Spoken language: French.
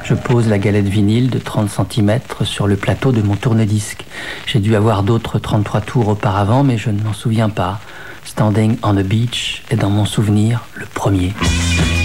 Je pose la galette vinyle de 30 cm sur le plateau de mon tourne-disque. J'ai dû avoir d'autres 33 tours auparavant, mais je ne m'en souviens pas. Standing on the Beach est dans mon souvenir le premier.